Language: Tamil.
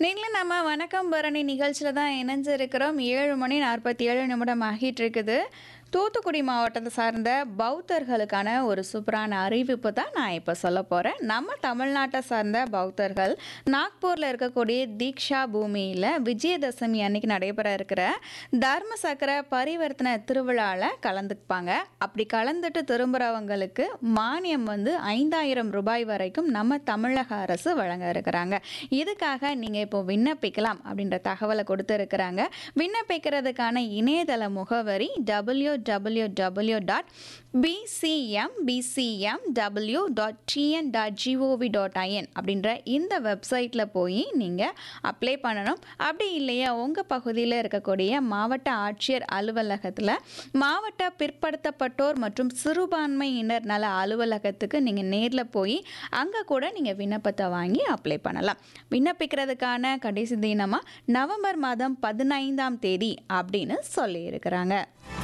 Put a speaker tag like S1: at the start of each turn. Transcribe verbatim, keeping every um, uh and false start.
S1: நீங்களும் நம்ம வணக்கம் பரணி நிகழ்ச்சியில் தான் இணைஞ்சிருக்கிறோம். ஏழு மணி நாற்பத்தி ஏழு நிமிடம் ஆகிட்டு இருக்குது. தூத்துக்குடி மாவட்டத்தை சார்ந்த பௌத்தர்களுக்கான ஒரு சூப்பரான அறிவிப்பு தான் நான் இப்போ சொல்ல போகிறேன். நம்ம தமிழ்நாட்டை சார்ந்த பௌத்தர்கள் நாக்பூரில் இருக்கக்கூடிய தீக்ஷா பூமியில் விஜயதசமி அன்னைக்கு நடைபெற இருக்கிற தர்ம சக்கர பரிவர்த்தனை திருவிழாவில் கலந்துப்பாங்க. அப்படி கலந்துட்டு திரும்புகிறவங்களுக்கு மானியம் வந்து ஐந்தாயிரம் ரூபாய் வரைக்கும் நம்ம தமிழக அரசு வழங்க இருக்கிறாங்க. இதுக்காக நீங்கள் இப்போ விண்ணப்பிக்கலாம் அப்படின்ற தகவலை கொடுத்துருக்குறாங்க. விண்ணப்பிக்கிறதுக்கான இணையதள முகவரி W W W dot பிசிஎம்பிசிஎம்டபிள்யூ dot TN dot gov dot IN அப்படின்ற இந்த வெப்சைட்டில் போய் நீங்கள் அப்ளை பண்ணணும். அப்படி இல்லையா உங்கள் பகுதியில் இருக்கக்கூடிய மாவட்ட ஆட்சியர் அலுவலகத்தில் மாவட்ட பிற்படுத்தப்பட்டோர் மற்றும் சிறுபான்மையினர் நல அலுவலகத்துக்கு நீங்கள் நேரில் போய் அங்கே கூட நீங்கள் விண்ணப்பத்தை வாங்கி அப்ளை பண்ணலாம். விண்ணப்பிக்கிறதுக்கான கடைசி தினமாக நவம்பர் மாதம் பதினைந்தாம் தேதி அப்படின்னு சொல்லியிருக்கிறாங்க.